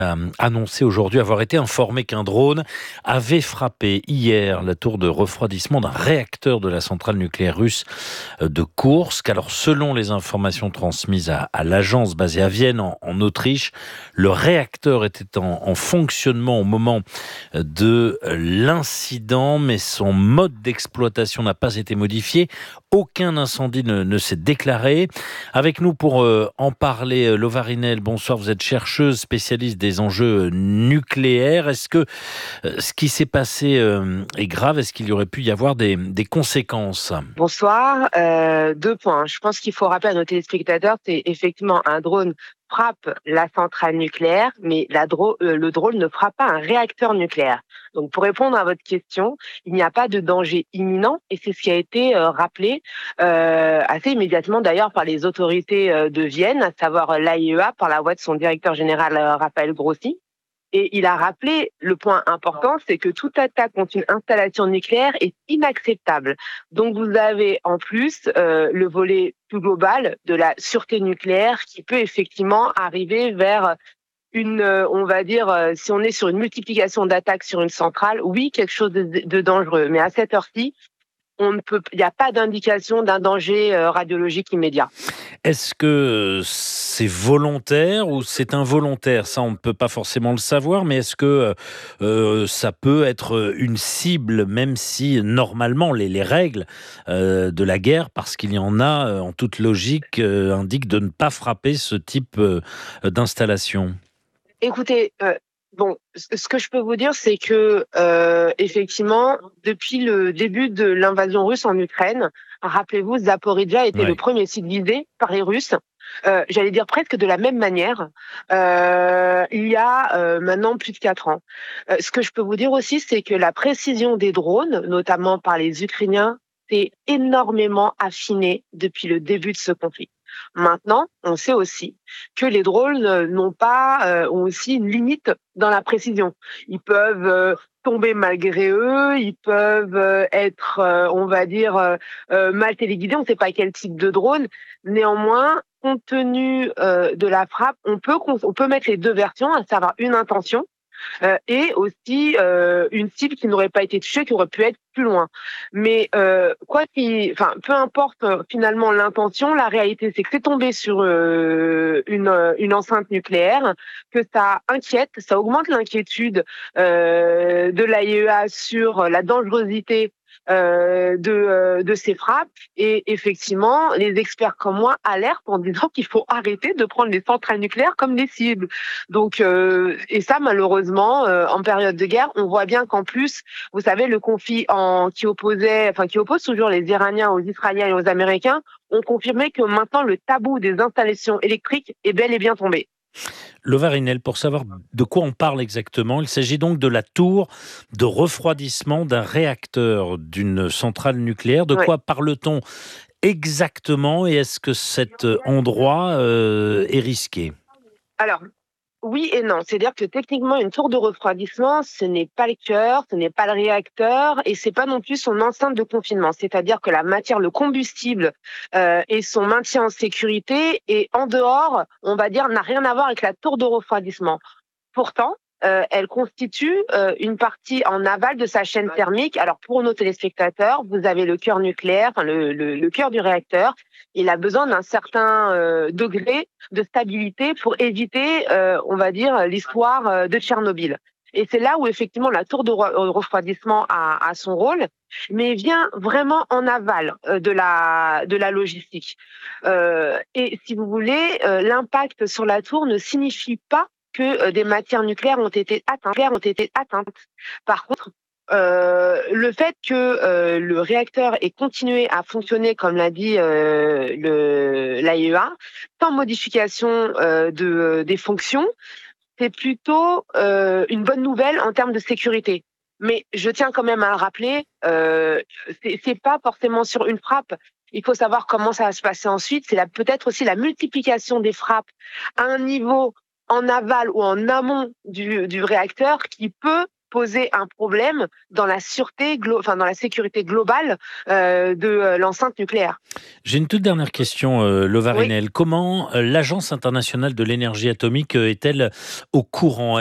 A annoncé aujourd'hui avoir été informé qu'un drone avait frappé hier la tour de refroidissement d'un réacteur de la centrale nucléaire russe de Koursk. Alors, selon les informations transmises à l'agence basée à Vienne, en Autriche, le réacteur était en fonctionnement au moment de l'incident, mais son mode d'exploitation n'a pas été modifié. Aucun incendie ne s'est déclaré. Avec nous pour en parler, Lova Rinel, bonsoir, vous êtes chercheuse spécialiste des enjeux nucléaires. Est-ce que ce qui s'est passé est grave? Est-ce qu'il y aurait pu y avoir des conséquences? Bonsoir. Deux points. Je pense qu'il faut rappeler à nos téléspectateurs, c'est effectivement un drone frappe la centrale nucléaire, mais le drone ne frappe pas un réacteur nucléaire. Donc, pour répondre à votre question, il n'y a pas de danger imminent et c'est ce qui a été rappelé assez immédiatement d'ailleurs par les autorités de Vienne, à savoir l'AIEA, par la voix de son directeur général Raphaël Grossi. Et il a rappelé le point important, c'est que toute attaque contre une installation nucléaire est inacceptable. Donc vous avez en plus le volet plus global de la sûreté nucléaire qui peut effectivement arriver vers on va dire, si on est sur une multiplication d'attaques sur une centrale, oui, quelque chose de dangereux. Mais à cette heure-ci, il n'y a pas d'indication d'un danger radiologique immédiat. Est-ce que c'est volontaire ou c'est involontaire? Ça, on ne peut pas forcément le savoir, mais est-ce que ça peut être une cible, même si normalement les règles de la guerre, parce qu'il y en a en toute logique, indiquent de ne pas frapper ce type d'installation? Écoutez, bon, ce que je peux vous dire, c'est que effectivement, depuis le début de l'invasion russe en Ukraine, rappelez-vous, Zaporijjia était le Oui. premier site visé par les Russes. J'allais dire presque de la même manière, il y a maintenant plus de 4 ans. Ce que je peux vous dire aussi, c'est que la précision des drones, notamment par les Ukrainiens, s'est énormément affinée depuis le début de ce conflit. Maintenant, on sait aussi que les drones ont aussi une limite dans la précision. Ils peuvent tomber malgré eux, ils peuvent être, on va dire, mal téléguidés. On ne sait pas quel type de drone. Néanmoins, compte tenu de la frappe, on peut mettre les deux versions, à savoir une intention et aussi une cible qui n'aurait pas été touchée, qui aurait pu être plus loin. Mais peu importe finalement l'intention, la réalité c'est que c'est tombé sur une enceinte nucléaire, que ça inquiète, ça augmente l'inquiétude de l'AIEA sur la dangerosité de ces frappes. Et effectivement, les experts comme moi alertent en disant qu'il faut arrêter de prendre les centrales nucléaires comme des cibles. Donc, et ça, malheureusement, en période de guerre, on voit bien qu'en plus, vous savez, le conflit qui oppose toujours les Iraniens aux Israéliens et aux Américains, ont confirmé que maintenant le tabou des installations électriques est bel et bien tombé. Lova Rinel, pour savoir de quoi on parle exactement, il s'agit donc de la tour de refroidissement d'un réacteur d'une centrale nucléaire. De Ouais. quoi parle-t-on exactement et est-ce que cet endroit est risqué? Alors, oui et non. C'est-à-dire que techniquement, une tour de refroidissement, ce n'est pas le cœur, ce n'est pas le réacteur et c'est pas non plus son enceinte de confinement. C'est-à-dire que la matière, le combustible et son maintien en sécurité est en dehors, on va dire, n'a rien à voir avec la tour de refroidissement. Pourtant, elle constitue une partie en aval de sa chaîne thermique. Alors pour nos téléspectateurs, vous avez le cœur nucléaire, enfin le cœur du réacteur. Il a besoin d'un certain degré de stabilité pour éviter, on va dire, l'histoire de Tchernobyl. Et c'est là où effectivement la tour de refroidissement a son rôle, mais vient vraiment en aval de la logistique. Et si vous voulez, l'impact sur la tour ne signifie pas que des matières nucléaires ont été atteintes. Par contre, le fait que le réacteur ait continué à fonctionner, comme l'a dit l'AIEA, sans modification des fonctions, c'est plutôt une bonne nouvelle en termes de sécurité. Mais je tiens quand même à le rappeler, c'est pas forcément sur une frappe. Il faut savoir comment ça va se passer ensuite. C'est peut-être aussi la multiplication des frappes à un niveau en aval ou en amont du réacteur qui peut poser un problème dans la sûreté, dans la sécurité globale de l'enceinte nucléaire. J'ai une toute dernière question, Oui. Lovarinel. Comment l'Agence internationale de l'énergie atomique est-elle au courant?